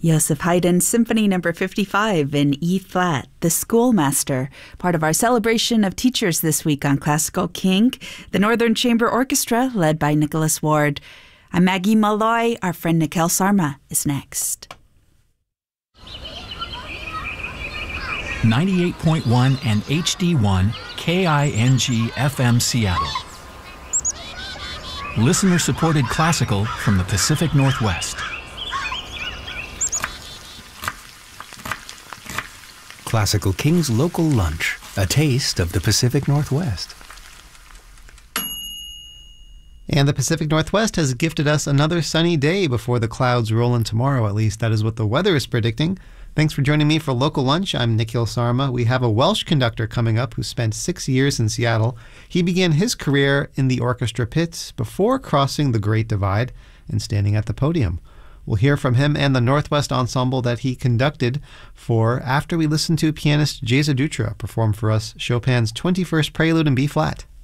Joseph Haydn's Symphony No. 55 in E-flat, The Schoolmaster, part of our celebration of teachers this week on Classical King. The Northern Chamber Orchestra, led by Nicholas Ward. I'm Maggie Malloy. Our friend Nikhil Sarma is next. 98.1 and HD1 KING FM Seattle. Listener-supported classical from the Pacific Northwest. Classical King's Local Lunch, a taste of the Pacific Northwest. And the Pacific Northwest has gifted us another sunny day before the clouds roll in tomorrow, at least. That is what the weather is predicting. Thanks for joining me for Local Lunch. I'm Nikhil Sarma. We have a Welsh conductor coming up who spent 6 years in Seattle. He began his career in the orchestra pits before crossing the Great Divide and standing at the podium. We'll hear from him and the Northwest Ensemble that he conducted for after we listen to pianist Geza Dutra perform for us Chopin's 21st Prelude in B-flat.